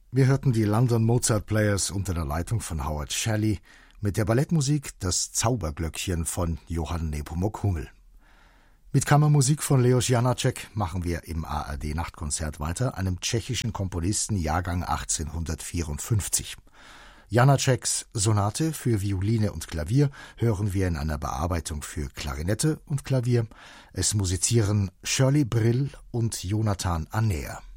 Wir hörten die London Mozart Players unter der Leitung von Howard Shelley mit der Ballettmusik Das Zauberglöckchen von Johann Nepomuk Hummel. Mit Kammermusik von Leos Janáček machen wir im ARD-Nachtkonzert weiter, einem tschechischen Komponisten, Jahrgang 1854. Janáčeks Sonate für Violine und Klavier hören wir in einer Bearbeitung für Klarinette und Klavier. Es musizieren Shirley Brill und Jonathan Anner.